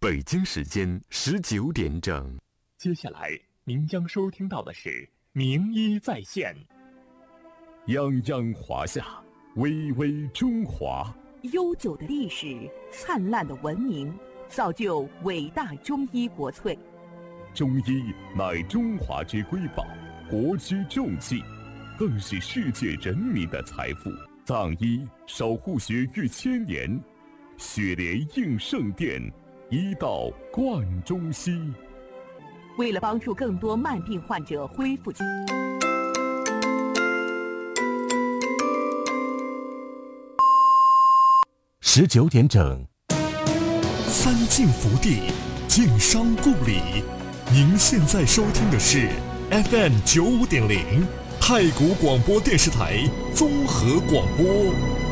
北京时间19点整。 接下来您将收听到的是《名医在线》。 泱泱华夏，巍巍中华。 悠久的历史，灿烂的文明，造就伟大中医国粹。 中医乃中华之瑰宝，国之重器，更是世界人民的财富。藏医守护学逾千年，血莲应圣殿，医道贯中西。 为了帮助更多慢病患者恢复 19点整， 三晋福地，晋商故里。您现在收听的是 FM 95.0太谷广播电视台综合广播。